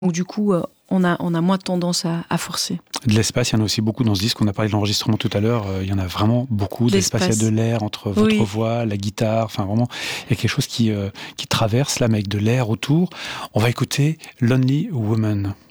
Donc du coup, on a moins tendance à forcer. De l'espace, il y en a aussi beaucoup dans ce disque. On a parlé de l'enregistrement tout à l'heure. Il y en a vraiment beaucoup. De l'espace, il y a de l'air entre votre voix, la guitare. Enfin, vraiment, il y a quelque chose qui traverse là, mais avec de l'air autour. On va écouter Lonely Woman.